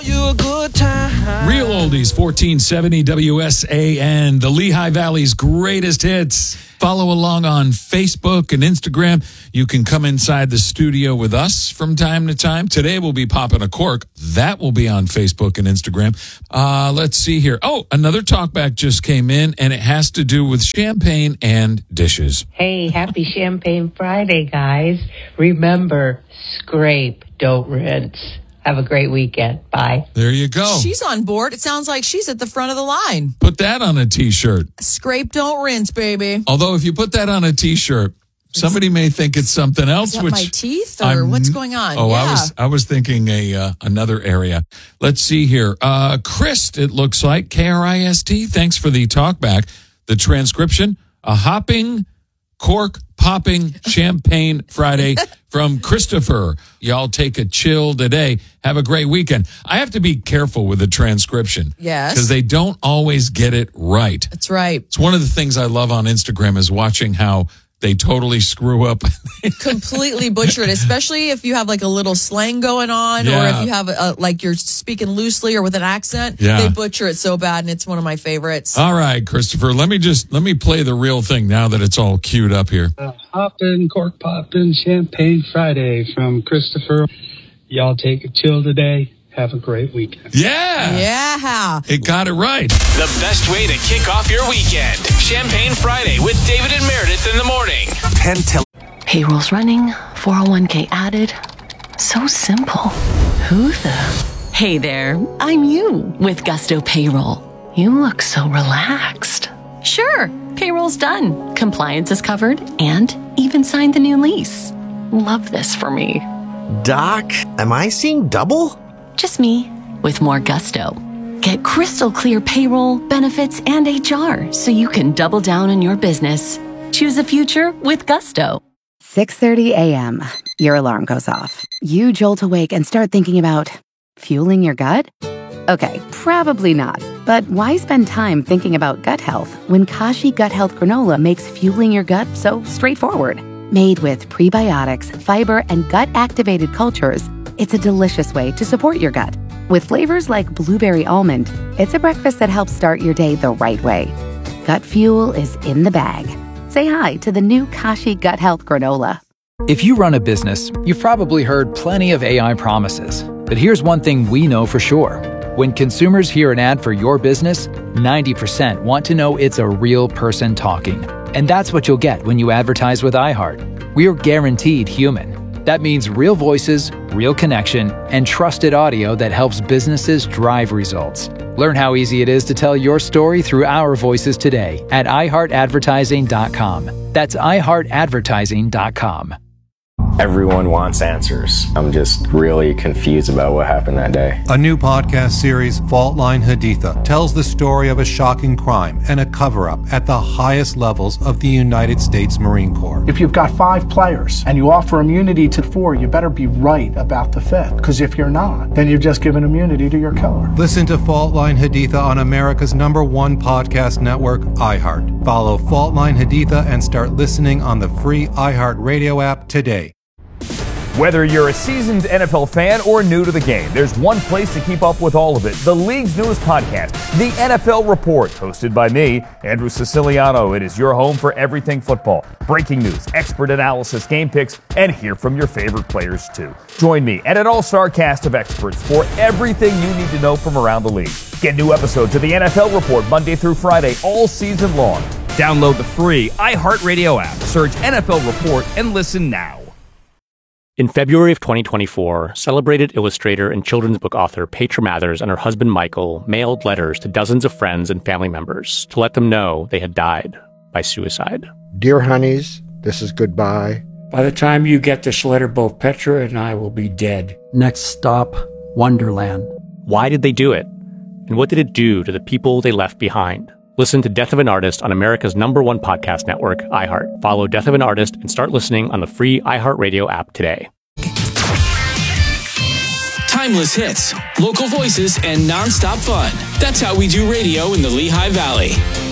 You a good time. Real Oldies, 1470 WSAN, the Lehigh Valley's greatest hits. Follow along on Facebook and Instagram. You can come inside the studio with us from time to time. Today we'll be popping a cork. That will be on Facebook and Instagram. Let's see here. Oh, another talkback just came in, and it has to do with champagne and dishes. Hey, happy Champagne Friday, guys. Remember, scrape, don't rinse. Have a great weekend. Bye. There you go. She's on board. It sounds like she's at the front of the line. Put that on a T-shirt. Scrape, don't rinse, baby. Although if you put that on a T-shirt, somebody may think it's something else. Is that my teeth or what's going on? Oh, yeah. I was thinking another area. Let's see here. Christ, it looks like, Krist. Thanks for the talkback. The transcription, a hopping, cork-popping Champagne Friday from Christopher. Y'all take a chill today. Have a great weekend. I have to be careful with the transcription. Yes. Because they don't always get it right. That's right. It's one of the things I love on Instagram is watching how they totally screw up. Completely butcher it, especially if you have like a little slang going on or if you have like you're speaking loosely or with an accent. Yeah. They butcher it so bad, and it's one of my favorites. All right, Christopher, let me play the real thing now that it's all queued up here. Hoppin', cork poppin', Champagne Friday from Christopher. Y'all take a chill today. Have a great weekend. Yeah. Yeah. It got it right. The best way to kick off your weekend. Champagne Friday with David and Meredith in the morning. 10 till. Payroll's running, 401k added. So simple. Who the? Hey there, I'm you with Gusto Payroll. You look so relaxed. Sure, payroll's done. Compliance is covered and even signed the new lease. Love this for me. Doc, am I seeing double? Just me, with more gusto. Get crystal clear payroll, benefits, and HR so you can double down on your business. Choose a future with gusto. 6:30 a.m. Your alarm goes off. You jolt awake and start thinking about fueling your gut? Okay, probably not. But why spend time thinking about gut health when Kashi Gut Health Granola makes fueling your gut so straightforward? Made with prebiotics, fiber, and gut-activated cultures, it's a delicious way to support your gut. With flavors like blueberry almond, it's a breakfast that helps start your day the right way. Gut fuel is in the bag. Say hi to the new Kashi Gut Health Granola. If you run a business, you've probably heard plenty of AI promises. But here's one thing we know for sure. When consumers hear an ad for your business, 90% want to know it's a real person talking. And that's what you'll get when you advertise with iHeart. We're guaranteed human. That means real voices, real connection, and trusted audio that helps businesses drive results. Learn how easy it is to tell your story through our voices today at iHeartAdvertising.com. That's iHeartAdvertising.com. Everyone wants answers. I'm just really confused about what happened that day. A new podcast series, Fault Line Haditha, tells the story of a shocking crime and a cover-up at the highest levels of the United States Marine Corps. If you've got 5 players and you offer immunity to 4, you better be right about the 5th. Because if you're not, then you've just given immunity to your killer. Listen to Fault Line Haditha on America's #1 podcast network, iHeart. Follow Fault Line Haditha and start listening on the free iHeart Radio app today. Whether you're a seasoned NFL fan or new to the game, there's one place to keep up with all of it. The league's newest podcast, The NFL Report, hosted by me, Andrew Siciliano. It is your home for everything football. Breaking news, expert analysis, game picks, and hear from your favorite players too. Join me and an all-star cast of experts for everything you need to know from around the league. Get new episodes of The NFL Report Monday through Friday all season long. Download the free iHeartRadio app. Search NFL Report and listen now. In February of 2024, celebrated illustrator and children's book author Petra Mathers and her husband Michael mailed letters to dozens of friends and family members to let them know they had died by suicide. Dear honeys, this is goodbye. By the time you get this letter, both Petra and I will be dead. Next stop, Wonderland. Why did they do it? And what did it do to the people they left behind? Listen to Death of an Artist on America's #1 podcast network, iHeart. Follow Death of an Artist and start listening on the free iHeartRadio app today. Timeless hits, local voices, and nonstop fun. That's how we do radio in the Lehigh Valley.